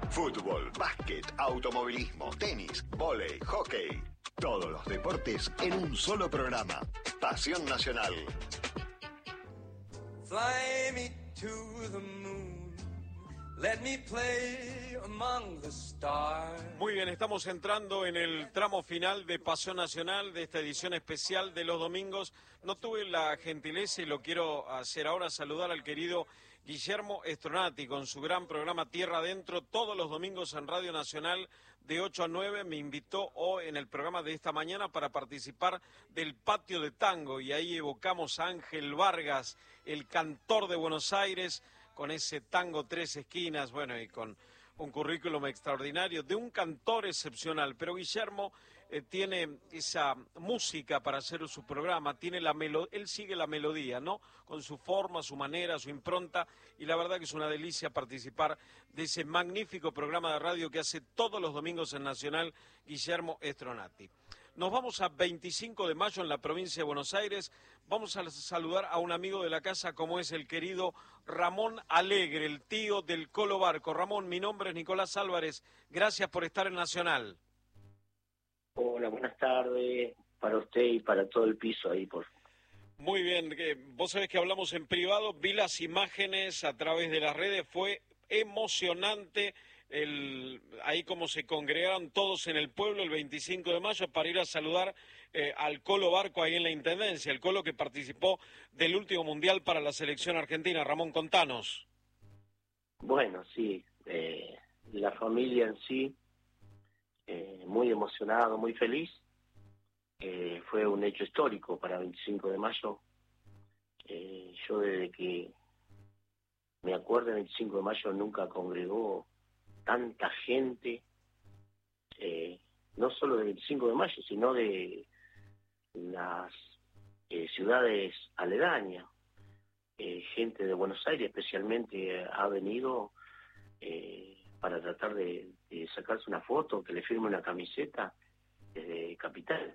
Fútbol, básquet, automovilismo, tenis, vóley, hockey. Todos los deportes en un solo programa. Pasión Nacional. Fly me to the moon. Let me play among the stars. Muy bien, estamos entrando en el tramo final de Pasión Nacional, de esta edición especial de los domingos. No tuve la gentileza, y lo quiero hacer ahora, saludar al querido Guillermo Stronati con su gran programa Tierra Adentro, todos los domingos en Radio Nacional de 8 a 9. Me invitó hoy en el programa de esta mañana para participar del Patio de Tango, y ahí evocamos a Ángel Vargas, el cantor de Buenos Aires, con ese tango Tres Esquinas, bueno, y con un currículum extraordinario, de un cantor excepcional. Pero Guillermo tiene esa música para hacer su programa, tiene él sigue la melodía, ¿no? Con su forma, su manera, su impronta, y la verdad que es una delicia participar de ese magnífico programa de radio que hace todos los domingos en Nacional, Guillermo Stronati. Nos vamos a 25 de mayo en la provincia de Buenos Aires. Vamos a saludar a un amigo de la casa como es el querido Ramón Alegre, el tío del Colo Barco. Ramón, mi nombre es Nicolás Álvarez. Gracias por estar en Nacional. Hola, buenas tardes para usted y para todo el piso ahí, por favor. Muy bien, vos sabés que hablamos en privado, vi las imágenes a través de las redes, fue emocionante ahí como se congregaron todos en el pueblo el 25 de mayo para ir a saludar al Colo Barco ahí en la Intendencia, el Colo que participó del último Mundial para la selección argentina. Ramón, contanos. Bueno, sí, la familia en sí, muy emocionado, muy feliz. Fue un hecho histórico para 25 de mayo. Yo desde que me acuerdo, el 25 de mayo nunca congregó tanta gente, no solo del 25 de mayo, sino de las ciudades aledañas. Gente de Buenos Aires especialmente ha venido para tratar de sacarse una foto, que le firme una camiseta desde Capital.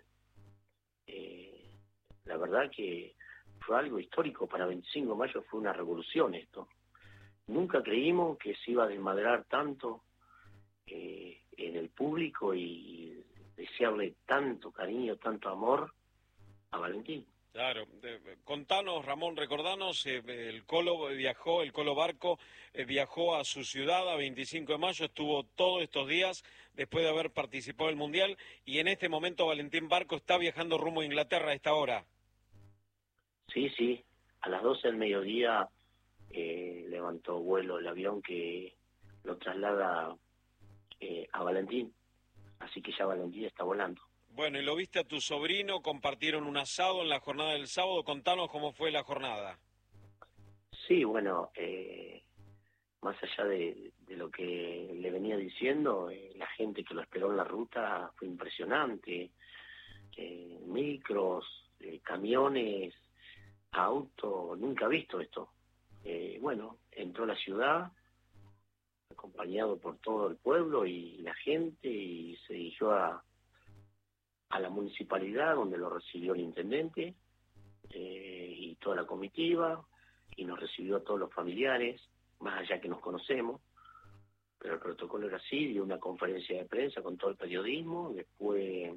La verdad que fue algo histórico para 25 de mayo, fue una revolución esto. Nunca creímos que se iba a desmadrar tanto en el público y desearle tanto cariño, tanto amor a Valentín. Claro, contanos, Ramón, recordanos, el Colo Barco viajó a su ciudad a 25 de mayo, estuvo todos estos días después de haber participado en el Mundial, y en este momento Valentín Barco está viajando rumbo a Inglaterra a esta hora. Sí, a las 12 del mediodía levantó vuelo el avión que lo traslada a Valentín, así que ya Valentín está volando. Bueno, y lo viste a tu sobrino, compartieron un asado en la jornada del sábado, contanos cómo fue la jornada. Sí, bueno, más allá de lo que le venía diciendo, la gente que lo esperó en la ruta fue impresionante, micros, camiones, autos, nunca he visto esto. Bueno, entró a la ciudad, acompañado por todo el pueblo y la gente, y se dirigió a la municipalidad, donde lo recibió el intendente y toda la comitiva, y nos recibió a todos los familiares, más allá que nos conocemos, pero el protocolo era así, dio una conferencia de prensa con todo el periodismo, después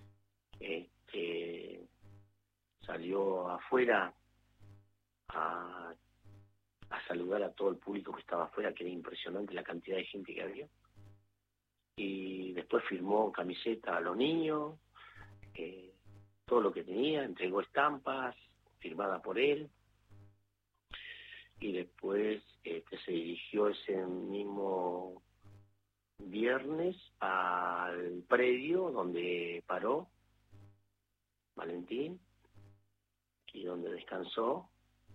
salió afuera a saludar a todo el público que estaba afuera, que era impresionante la cantidad de gente que había, y después firmó camiseta a los niños, todo lo que tenía, entregó estampas firmadas por él, y después se dirigió ese mismo viernes al predio donde paró Valentín y donde descansó.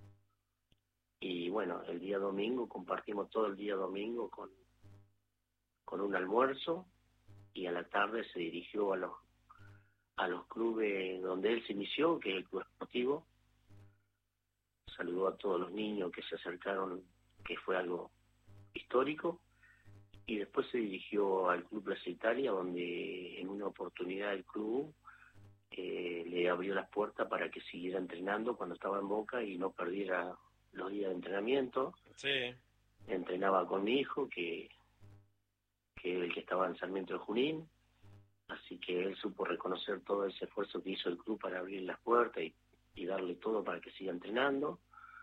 Y bueno, el día domingo compartimos todo el día domingo con un almuerzo, y a la tarde se dirigió a los clubes donde él se inició, que es el Club Esportivo. Saludó a todos los niños que se acercaron, que fue algo histórico, y después se dirigió al Club Plaza Italia, donde en una oportunidad el club le abrió las puertas para que siguiera entrenando cuando estaba en Boca y no perdiera los días de entrenamiento. Sí. Entrenaba con mi hijo, que que el que estaba en Sarmiento de Junín, así que él supo reconocer todo ese esfuerzo que hizo el club para abrir las puertas y darle todo para que siga entrenando.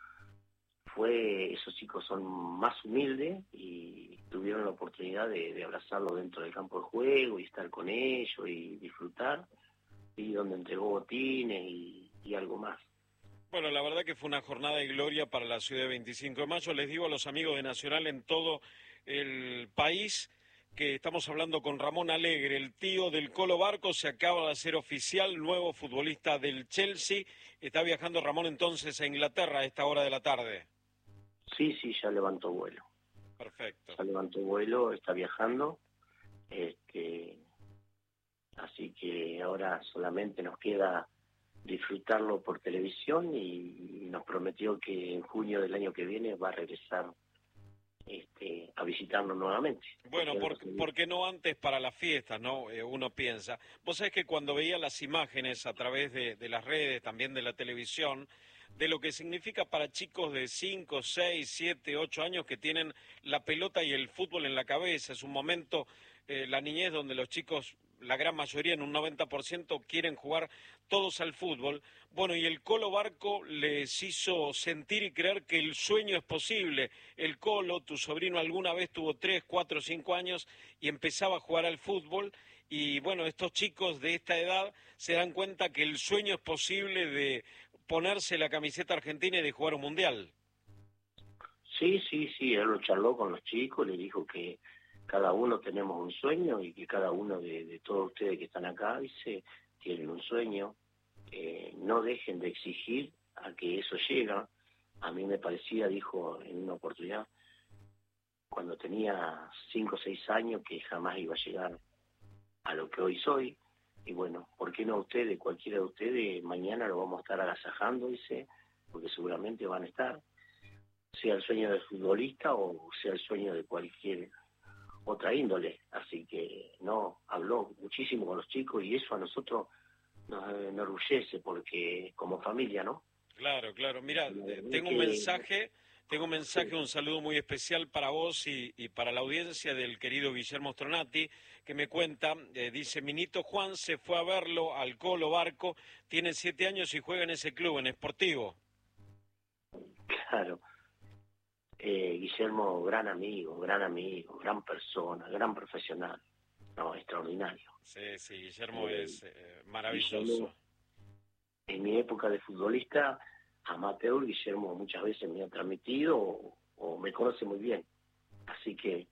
Esos chicos son más humildes y tuvieron la oportunidad de abrazarlo dentro del campo de juego y estar con ellos y disfrutar, y donde entregó botines y algo más. Bueno, la verdad que fue una jornada de gloria para la ciudad de 25 de mayo. Les digo a los amigos de Nacional en todo el país que estamos hablando con Ramón Alegre, el tío del Colo Barco. Se acaba de hacer oficial, nuevo futbolista del Chelsea. Está viajando Ramón entonces a Inglaterra a esta hora de la tarde. Sí, ya levantó vuelo. Perfecto. Ya levantó vuelo, está viajando. Así que ahora solamente nos queda disfrutarlo por televisión y nos prometió que en junio del año que viene va a regresar a visitarnos nuevamente. Bueno, ¿por qué no antes para las fiestas, no? Uno piensa. Vos sabés que cuando veía las imágenes a través de las redes, también de la televisión, de lo que significa para chicos de 5, 6, 7, 8 años que tienen la pelota y el fútbol en la cabeza, es un momento, la niñez, donde los chicos, la gran mayoría, en un 90%, quieren jugar todos al fútbol. Bueno, y el Colo Barco les hizo sentir y creer que el sueño es posible. El Colo, tu sobrino, alguna vez tuvo 3, 4, 5 años y empezaba a jugar al fútbol. Y bueno, estos chicos de esta edad se dan cuenta que el sueño es posible de ponerse la camiseta argentina y de jugar un mundial. Sí, él lo charló con los chicos, le dijo que cada uno tenemos un sueño y que cada uno de todos ustedes que están acá, dice, tienen un sueño. No dejen de exigir a que eso llega. A mí me parecía, dijo en una oportunidad, cuando tenía 5 o 6 años, que jamás iba a llegar a lo que hoy soy. Y bueno, ¿por qué no ustedes, cualquiera de ustedes, mañana lo vamos a estar agasajando, dice, porque seguramente van a estar, sea el sueño del futbolista o sea el sueño de cualquier otra índole. Así que no, habló muchísimo con los chicos y eso a nosotros nos enorgullece, porque como familia, ¿no? Claro. Mira, tengo un mensaje, un saludo muy especial para vos y para la audiencia del querido Guillermo Stronati, que me cuenta, dice, mi nieto Juan se fue a verlo al Colo Barco, tiene 7 años y juega en ese club, en Sportivo. Claro. Guillermo, gran amigo, gran persona, gran profesional, no, extraordinario. Sí, Guillermo es maravilloso. Guillermo, en mi época de futbolista amateur, Guillermo muchas veces me ha transmitido o me conoce muy bien, así que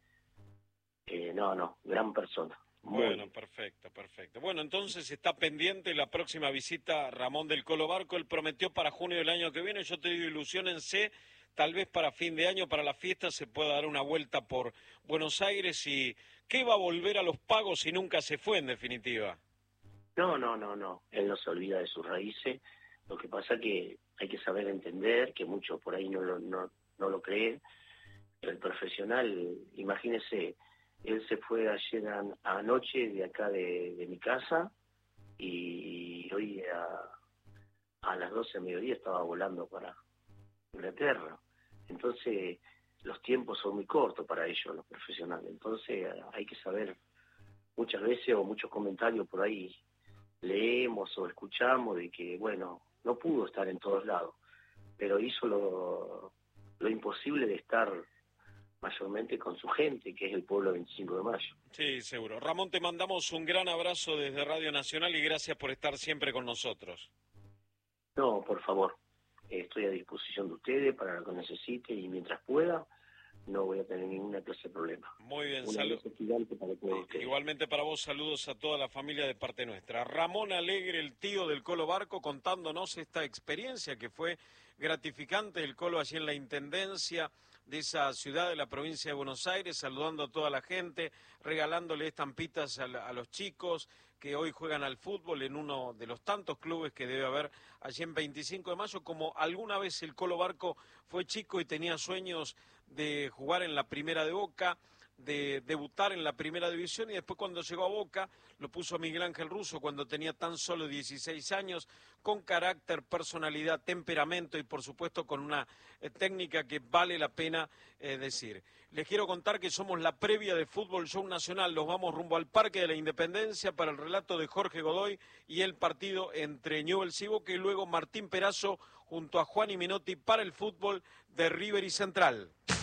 gran persona. Bueno, perfecto. Bueno, entonces está pendiente la próxima visita Ramón del Colo Barco. Él prometió para junio del año que viene. Yo te digo, ilusiónense, tal vez para fin de año, para la fiesta, se pueda dar una vuelta por Buenos Aires. Y ¿qué va a volver a los pagos si nunca se fue, en definitiva? No. Él no se olvida de sus raíces. Lo que pasa que hay que saber entender, que muchos por ahí no lo creen. El profesional, imagínese, él se fue ayer anoche de acá de mi casa y hoy a las 12 de mediodía estaba volando para Inglaterra. Entonces los tiempos son muy cortos para ellos, los profesionales. Entonces hay que saber, muchas veces o muchos comentarios por ahí leemos o escuchamos de que, bueno, no pudo estar en todos lados, pero hizo lo imposible de estar mayormente con su gente, que es el pueblo 25 de mayo. Sí, seguro. Ramón, te mandamos un gran abrazo desde Radio Nacional y gracias por estar siempre con nosotros. No, por favor, estoy a disposición de ustedes para lo que necesiten y mientras pueda, no voy a tener ninguna clase de problema. Muy bien, saludos. Igualmente para vos, saludos a toda la familia de parte nuestra. Ramón Alegre, el tío del Colo Barco, contándonos esta experiencia que fue gratificante. El Colo allí en la Intendencia de esa ciudad de la provincia de Buenos Aires, saludando a toda la gente, regalándole estampitas a los chicos que hoy juegan al fútbol en uno de los tantos clubes que debe haber allí en 25 de mayo, como alguna vez el Colo Barco fue chico y tenía sueños de jugar en la Primera de Boca, de debutar en la primera división, y después cuando llegó a Boca lo puso Miguel Ángel Russo cuando tenía tan solo 16 años, con carácter, personalidad, temperamento y por supuesto con una técnica que vale la pena decir. Les quiero contar que somos la previa de Fútbol Show Nacional. Nos vamos rumbo al Parque de la Independencia para el relato de Jorge Godoy y el partido entre Newell's y Boca, y luego Martín Perazo junto a Juan y Menotti para el fútbol de River y Central.